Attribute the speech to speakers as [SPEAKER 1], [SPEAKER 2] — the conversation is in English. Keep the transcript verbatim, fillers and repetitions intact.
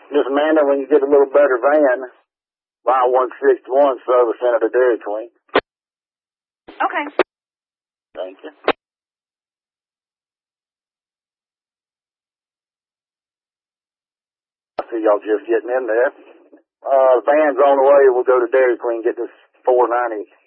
[SPEAKER 1] Miss Amanda, when you get a little better van, buy one sixty-one service center to Dairy Queen.
[SPEAKER 2] Okay.
[SPEAKER 1] Thank you. I see y'all just getting in there. Uh, the van's on the way. We'll go to Dairy Queen, get this four ninety